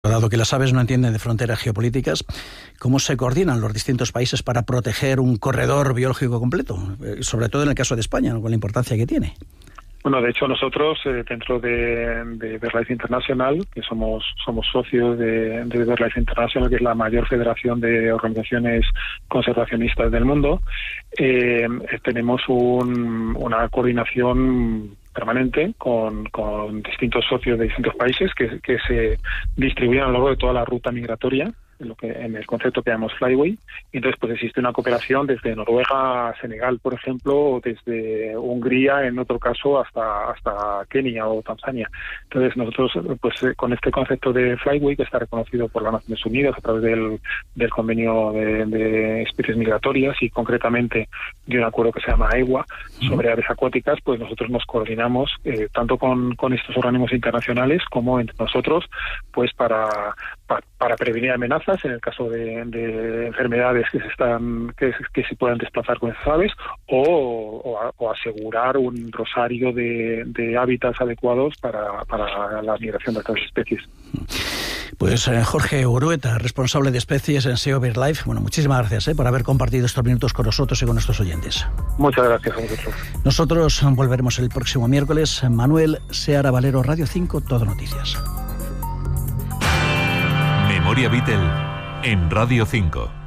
Dado que las aves no entienden de fronteras geopolíticas, ¿cómo se coordinan los distintos países para proteger un corredor biológico completo? Sobre todo en el caso de España, ¿no?, con la importancia que tiene. Bueno, de hecho nosotros dentro de BirdLife International, que somos socios de BirdLife International, que es la mayor federación de organizaciones conservacionistas del mundo, tenemos una coordinación permanente con distintos socios de distintos países que se distribuyen a lo largo de toda la ruta migratoria, en el concepto que llamamos Flyway. Y entonces pues existe una cooperación desde Noruega a Senegal, por ejemplo, o desde Hungría, en otro caso, hasta Kenia o Tanzania. Entonces nosotros pues con este concepto de Flyway, que está reconocido por las Naciones Unidas a través del convenio de especies migratorias y concretamente de un acuerdo que se llama EWA sobre aves acuáticas, pues nosotros nos coordinamos tanto con estos organismos internacionales como entre nosotros, pues para prevenir amenazas en el caso de enfermedades que se puedan desplazar con esas aves o asegurar un rosario de hábitats adecuados para la migración de estas especies. Pues Jorge Urueta, responsable de especies en SEO BirdLife. Bueno, muchísimas gracias por haber compartido estos minutos con nosotros y con nuestros oyentes. Muchas gracias a vosotros. Nosotros volveremos el próximo miércoles. Manuel Seara Valero, Radio 5, Todo Noticias. Memoria Beatle en Radio 5.